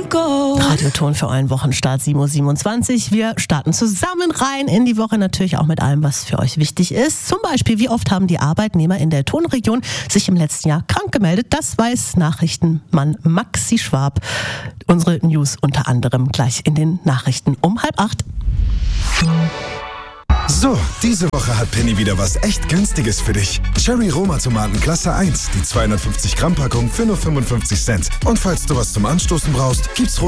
Radioton für euren Wochenstart 7.27 Uhr. Wir starten zusammen rein in die Woche, natürlich auch mit allem, was für euch wichtig ist. Zum Beispiel, wie oft haben die Arbeitnehmer in der Tonregion sich im letzten Jahr krank gemeldet? Das weiß Nachrichtenmann Maxi Schwab. Unsere News unter anderem gleich in den Nachrichten um 7:30. So, diese Woche hat Penny wieder was echt Günstiges für dich. Cherry Roma Tomaten Klasse 1, die 250 Gramm Packung für nur 55 Cent. Und falls du was zum Anstoßen brauchst, gibt's